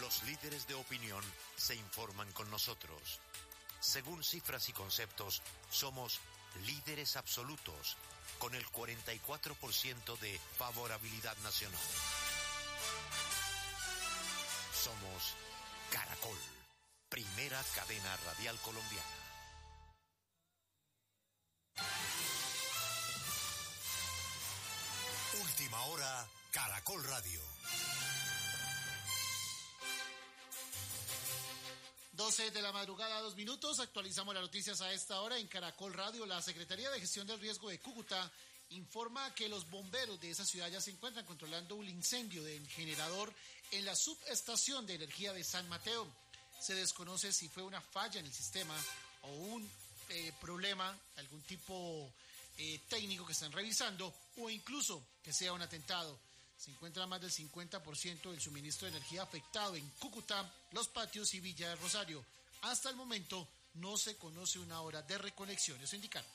Los líderes de opinión se informan con nosotros. Según cifras y conceptos, somos líderes absolutos, con el 44% de favorabilidad nacional. Somos Caracol, primera cadena radial colombiana. Última hora, Caracol Radio. 12 de la madrugada, 2 minutos. Actualizamos las noticias a esta hora en Caracol Radio. La Secretaría de Gestión del Riesgo de Cúcuta informa que los bomberos de esa ciudad ya se encuentran controlando un incendio del generador en la subestación de energía de San Mateo. Se desconoce si fue una falla en el sistema o un problema, algún tipo técnico que están revisando, o incluso que sea un atentado. Se encuentra más del 50% del suministro de energía afectado en Cúcuta, Los Patios y Villa de Rosario. Hasta el momento no se conoce una hora de reconexión, eso indicaron.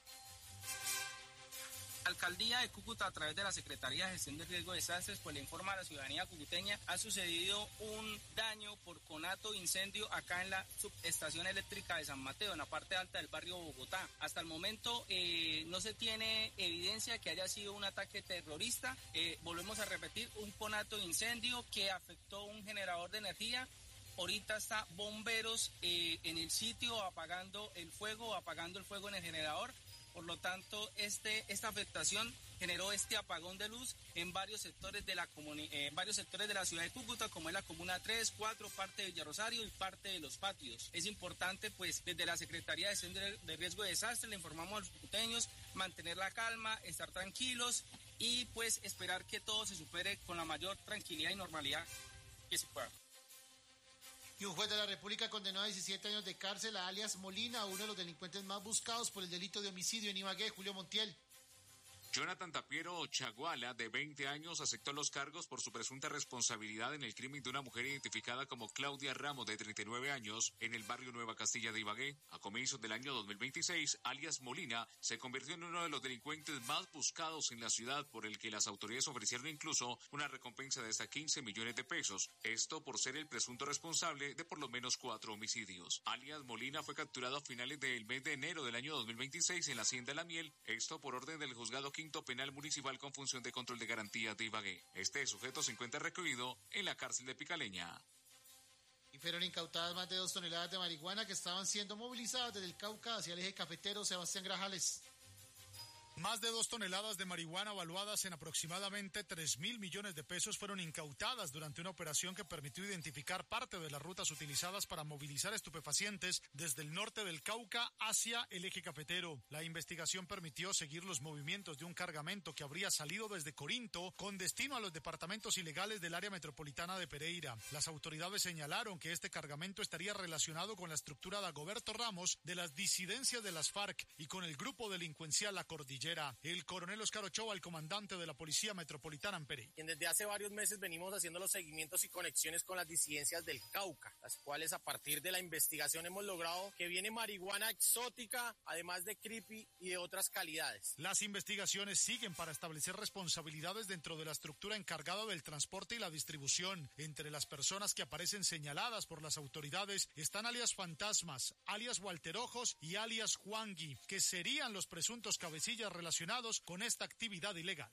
La Alcaldía de Cúcuta, a través de la Secretaría de Gestión de Riesgo de Desastres, pues le informa a la ciudadanía cucuteña: ha sucedido un daño por conato de incendio acá en la subestación eléctrica de San Mateo, en la parte alta del barrio Bogotá. Hasta el momento no se tiene evidencia que haya sido un ataque terrorista. Volvemos a repetir, un conato de incendio que afectó un generador de energía. Ahorita está bomberos en el sitio apagando el fuego en el generador. Por lo tanto, esta afectación generó este apagón de luz en varios sectores de la ciudad de Cúcuta, como es la Comuna 3, 4, parte de Villa Rosario y parte de Los Patios. Es importante, pues, desde la Secretaría de Gestión de Riesgo de Desastres le informamos a los cucuteños mantener la calma, estar tranquilos y, pues, esperar que todo se supere con la mayor tranquilidad y normalidad que se pueda. Y un juez de la República condenó a 17 años de cárcel a alias Molina, uno de los delincuentes más buscados por el delito de homicidio en Ibagué. Julio Montiel. Jonathan Tapiero Chaguala, de 20 años, aceptó los cargos por su presunta responsabilidad en el crimen de una mujer identificada como Claudia Ramos, de 39 años, en el barrio Nueva Castilla de Ibagué. A comienzos del año 2026, alias Molina se convirtió en uno de los delincuentes más buscados en la ciudad, por el que las autoridades ofrecieron incluso una recompensa de hasta 15 millones de pesos. Esto por ser el presunto responsable de por lo menos 4 homicidios. Alias Molina fue capturado a finales del mes de enero del año 2026 en la Hacienda La Miel, esto por orden del juzgado quinto penal municipal con función de control de garantías de Ibagué. Este sujeto se encuentra recluido en la cárcel de Picaleña. Y fueron incautadas más de 2 toneladas de marihuana que estaban siendo movilizadas desde el Cauca hacia el eje cafetero. Sebastián Grajales. Más de 2 toneladas de marihuana valuadas en aproximadamente 3.000 millones de pesos fueron incautadas durante una operación que permitió identificar parte de las rutas utilizadas para movilizar estupefacientes desde el norte del Cauca hacia el eje cafetero. La investigación permitió seguir los movimientos de un cargamento que habría salido desde Corinto con destino a los departamentos ilegales del área metropolitana de Pereira. Las autoridades señalaron que este cargamento estaría relacionado con la estructura de Dagoberto Ramos de las disidencias de las FARC y con el grupo delincuencial La Cordillera. El coronel Oscar Ochoa, el comandante de la Policía Metropolitana en Pereira. Desde hace varios meses venimos haciendo los seguimientos y conexiones con las disidencias del Cauca, las cuales a partir de la investigación hemos logrado que viene marihuana exótica, además de creepy y de otras calidades. Las investigaciones siguen para establecer responsabilidades dentro de la estructura encargada del transporte y la distribución. Entre las personas que aparecen señaladas por las autoridades están alias Fantasmas, alias Walterojos y alias Juangui, que serían los presuntos cabecillas relacionados con esta actividad ilegal.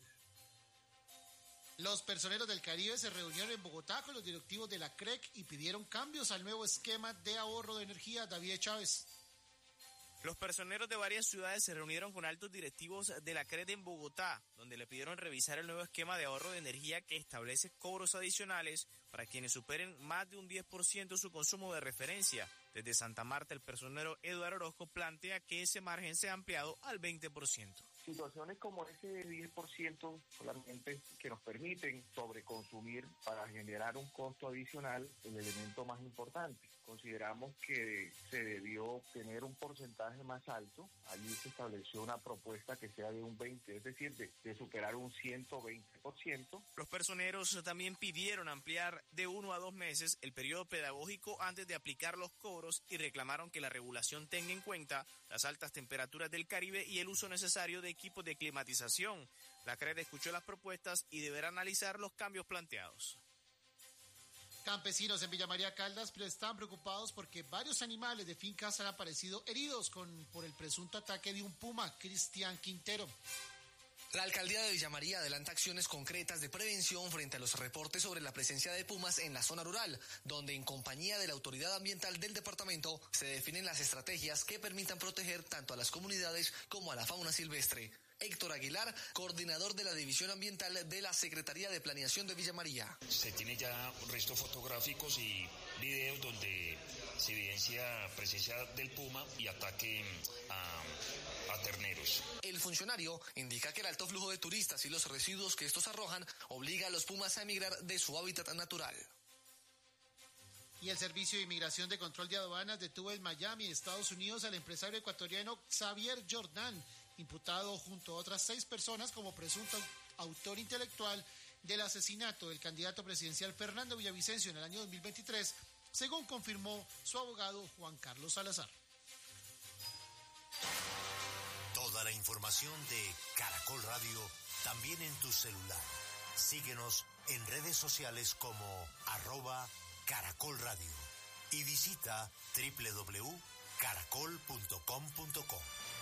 Los personeros del Caribe se reunieron en Bogotá con los directivos de la CREC y pidieron cambios al nuevo esquema de ahorro de energía. David Chávez. Los personeros de varias ciudades se reunieron con altos directivos de la CREC en Bogotá, donde le pidieron revisar el nuevo esquema de ahorro de energía que establece cobros adicionales para quienes superen más de un 10% su consumo de referencia. Desde Santa Marta, el personero Eduardo Orozco plantea que ese margen sea ampliado al 20%. Situaciones como ese 10% solamente que nos permiten sobreconsumir para generar un costo adicional, el elemento más importante. Consideramos que se debió tener un porcentaje más alto. Allí se estableció una propuesta que sea de un 20%, es decir, de superar un 120%. Los personeros también pidieron ampliar de 1 a 2 meses el periodo pedagógico antes de aplicar los cobros y reclamaron que la regulación tenga en cuenta las altas temperaturas del Caribe y el uso necesario de equipos de climatización. La CREC escuchó las propuestas y deberá analizar los cambios planteados. Campesinos en Villa María Caldas están preocupados porque varios animales de fincas han aparecido heridos por el presunto ataque de un puma. Cristian Quintero. La alcaldía de Villa María adelanta acciones concretas de prevención frente a los reportes sobre la presencia de pumas en la zona rural, donde en compañía de la autoridad ambiental del departamento se definen las estrategias que permitan proteger tanto a las comunidades como a la fauna silvestre. Héctor Aguilar, coordinador de la División Ambiental de la Secretaría de Planeación de Villa María. Se tiene ya restos fotográficos y videos donde se evidencia presencia del puma y ataque a terneros. El funcionario indica que el alto flujo de turistas y los residuos que estos arrojan obliga a los pumas a emigrar de su hábitat natural. Y el Servicio de Inmigración de Control de Aduanas detuvo en Miami, Estados Unidos, al empresario ecuatoriano Xavier Jordan, imputado junto a otras 6 personas como presunto autor intelectual del asesinato del candidato presidencial Fernando Villavicencio en el año 2023, según confirmó su abogado Juan Carlos Salazar. Toda la información de Caracol Radio también en tu celular. Síguenos en redes sociales como @Caracol Radio y visita www.caracol.com.co.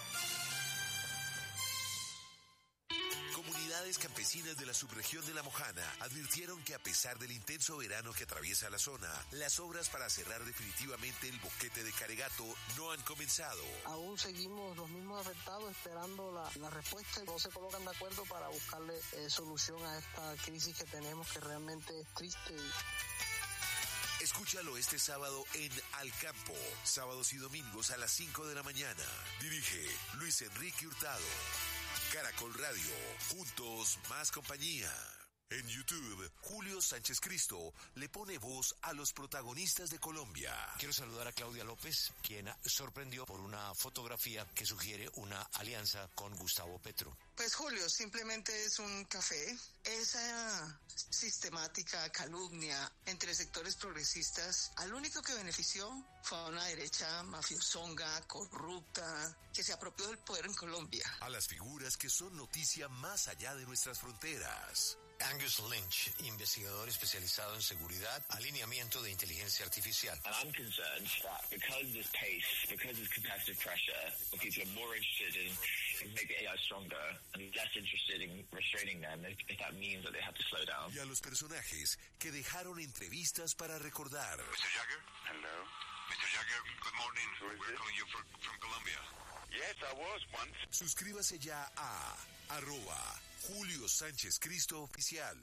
Comunidades campesinas de la subregión de La Mojana advirtieron que a pesar del intenso verano que atraviesa la zona, las obras para cerrar definitivamente el boquete de Caregato no han comenzado. Aún seguimos los mismos afectados esperando la respuesta y no se colocan de acuerdo para buscarle solución a esta crisis que tenemos, que realmente es triste. Escúchalo este sábado en Al Campo, sábados y domingos a las 5 de la mañana. Dirige Luis Enrique Hurtado. Caracol Radio, juntos más compañía. En YouTube, Julio Sánchez Cristo le pone voz a los protagonistas de Colombia. Quiero saludar a Claudia López, quien sorprendió por una fotografía que sugiere una alianza con Gustavo Petro. Pues Julio, simplemente es un café. Esa sistemática calumnia entre sectores progresistas, al único que benefició fue a una derecha mafiosonga, corrupta, que se apropió del poder en Colombia. A las figuras que son noticia más allá de nuestras fronteras. Angus Lynch, investigador especializado en seguridad, alineamiento de inteligencia artificial. And I'm concerned that because there's pace, because there's competitive pressure, people are more interested in making AI stronger and less interested in restraining them if that means that they have to slow down. Y a los personajes que dejaron entrevistas para recordar. Mr. Jagger? Hello. Mr. Jagger, good morning. We're calling you from Colombia. Yes, I was once. Suscríbase ya a @Julio Sánchez Cristo Oficial.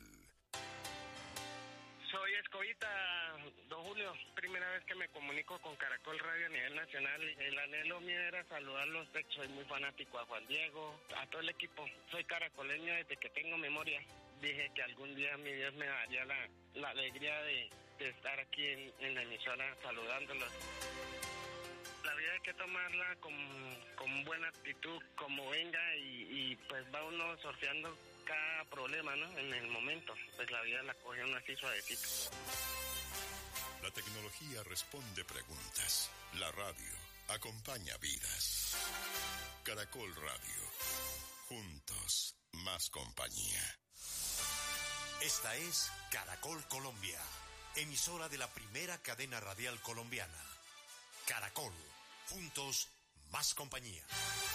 Soy Escobita, don Julio. Primera vez que me comunico con Caracol Radio a nivel nacional. El anhelo mío era saludarlos. Soy muy fanático a Juan Diego, a todo el equipo. Soy caracoleño desde que tengo memoria. Dije que algún día mi Dios me daría la alegría de estar aquí en la emisora saludándolos. La vida hay que tomarla con buena actitud, como venga, y pues va uno sorteando cada problema, ¿no? En el momento, pues la vida la coge uno así suavecito. La tecnología responde preguntas. La radio acompaña vidas. Caracol Radio. Juntos, más compañía. Esta es Caracol Colombia, emisora de la primera cadena radial colombiana. Caracol, juntos, más compañía.